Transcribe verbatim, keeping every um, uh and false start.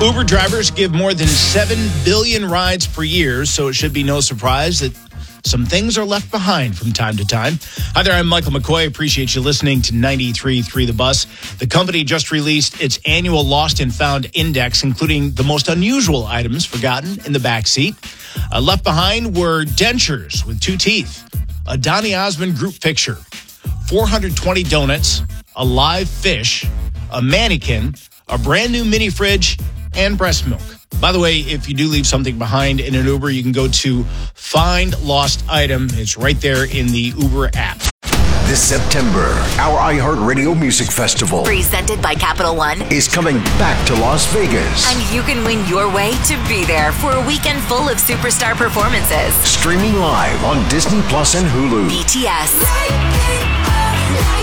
Uber drivers give more than seven billion rides per year, so it should be no surprise that some things are left behind from time to time. Hi there, I'm Michael McCoy. Appreciate you listening to ninety-three point three The Bus. The company just released its annual Lost and Found Index, including the most unusual items forgotten in the backseat. Uh, left behind were dentures with two teeth, a Donny Osmond group picture, four hundred twenty donuts, a live fish, a mannequin, a brand new mini fridge, and breast milk. By the way, if you do leave something behind in an Uber, you can go to Find Lost Item. It's right there in the Uber app. This September, our iHeartRadio Music Festival, presented by Capital One, is coming back to Las Vegas. And you can win your way to be there for a weekend full of superstar performances. Streaming live on Disney Plus and Hulu. B T S.